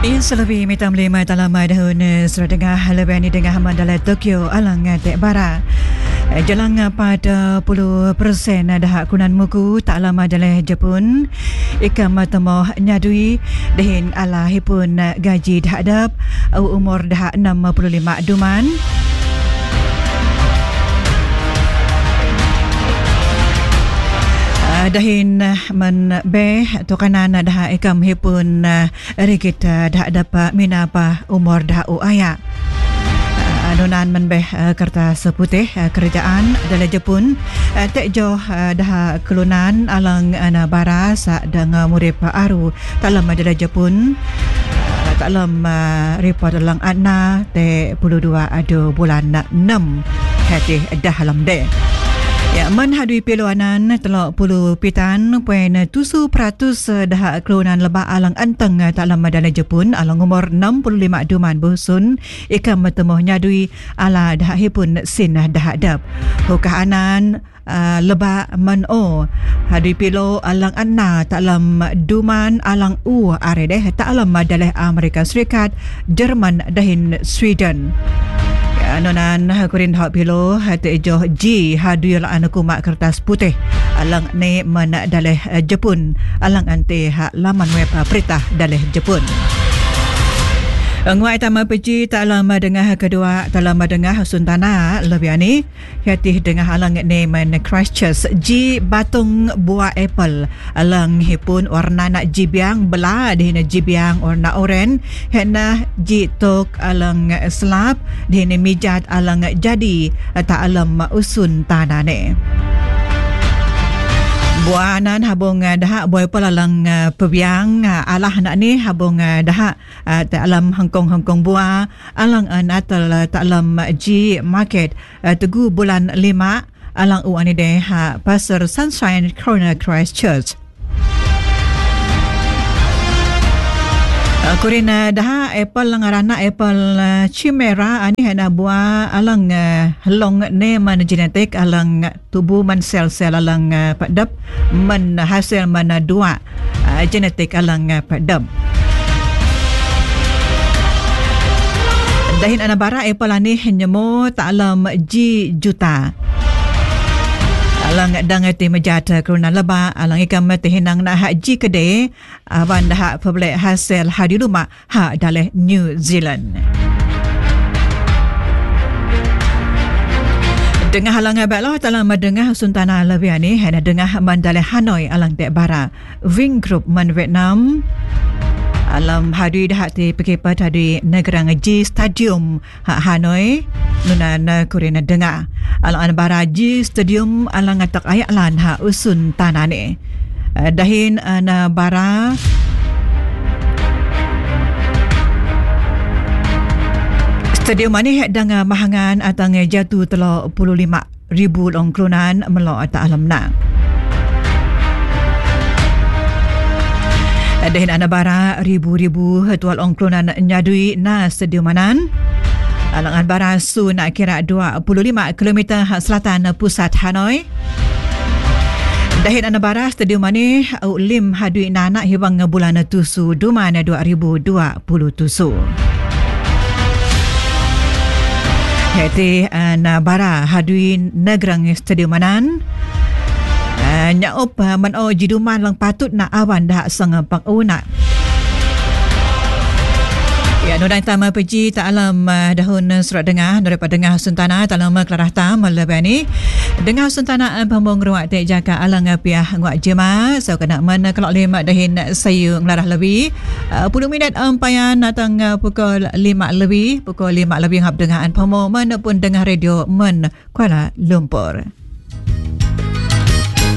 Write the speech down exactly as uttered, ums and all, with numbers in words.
Ia selebih mitam lima dalam dahun surat dengar lebih ni dengar mandala Tokyo alang tek bara. Jalang pada puluh persen dah kunan muku tak lama dalam Jepun. Ikam temoh nyadui dahin alahipun gaji dah adap umur dah enam puluh lima duman. Dahin men beh tokanan dah ikam hipun rigit dah dapat minapa umur dah uaya. Anunan men beh kertas putih kerajaan dalam Jepun tek joh dah kelunan alang ana bara sa dang murip aru dalam dalam Jepun dalam report dalam ana te puluh dua ada bulan enam hati dah dalam de. Ya, menghadui peluanan telok puluh pitan poin tujuh peratus dah kelunan lebah alang anteng tak lama dalam Jepun alang umur enam puluh lima duman busun ikam temuh nyadui ala dah hipun sin dah hadap hukah anan uh, lebah meno hadui pelo alang anna tak lam duman alang u are deh tak lama dalam Amerika Serikat Jerman dahin Sweden. Anonan kurin hak pilo hati joh G haduyal anu kumak kertas putih alang ne man daleh Jepun alang ante hak laman web perintah daleh Jepun. Nguai tama peci tak lama dengah kedua tak lama dengah Suntana lebih ni hati dengah alang ne man Christchurch G batung buah apple alang hipun warna nak jibiang belah dihina jibiang warna oren hena G tok alang slap dihina mijat alang jadi tak alam usun tanah ne. Buah anan habung dah boy pelalang pebiang alah nak ni habung dah tak alam Hongkong Hongkong buah alang natal tak alam G market tugu bulan lima alang u ani deh pasar Sunshine Corner Christchurch. Kurin dah apple langarana apple chimera ani hena buah alang helong ne man genetik alang tubuh man sel-sel alang padap man hasil man dua genetik alang padap. Dahin ana bara apple ani nyemo tak alam G juta. Alang dang ti mejat kerana leba alang ikam tehinang nak haji kede aban dah publik hasil hadi rumah ha daleh New Zealand. Dengah alang abalo dalam dengah Suntana lebih ni hena dengah mandale Hanoi alang tek bara Wing Group man Vietnam alam hadui dah ti pekepat hadui negara G Stadium ha Hanoi nunan kurina dengar alang bara G Stadium alang atak ayak lan ha usun tanah ni dahin ana bara stadium ni dang mahangan atang jatuh telok puluh lima ribu long kronan melok tak alam na. Dahin ana bara ribu-ribu tual ongkronan nyadui na stadium manan alangan bara su nak kira dua puluh lima kilometer selatan pusat Hanoi. Dahin ana bara stadium ni lim hadui nana hibang bulan tusu duman dua ribu dua puluh tusu. Hati ana bara hadui negrang stadium manan nyaup man o jiduman lang patut na awan dah sang panguna. Ya nodang tama peji tak alam dahun surat dengar daripada dengar Suntana tak lama kelarah tam lebih ni dengar Suntana pembong ruak tek jaka alang piah nguak jema so kena man kelok lima dahin sayu ngelarah lebih puluh minit empayan datang pukul lima lebih pukul lima lebih hab dengar pembong mana pun dengar radio men Kuala Lumpur.